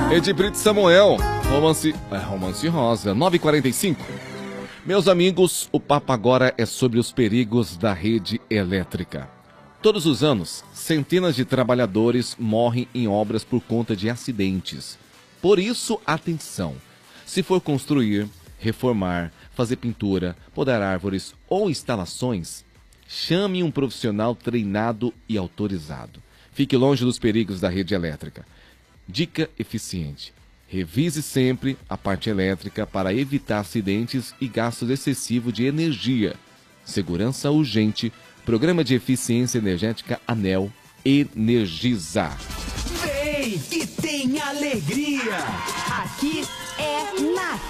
Edibrito Samuel, romance rosa, 9h45. Meus amigos, o papo agora é sobre os perigos da rede elétrica. Todos os anos, centenas de trabalhadores morrem em obras por conta de acidentes. Por isso, atenção! Se for construir, reformar, fazer pintura, podar árvores ou instalações, chame um profissional treinado e autorizado. Fique longe dos perigos da rede elétrica. Dica eficiente: revise sempre a parte elétrica para evitar acidentes e gastos excessivos de energia. Segurança urgente. Programa de Eficiência Energética ANEEL. Energisa. Vem e tem alegria! Aqui é na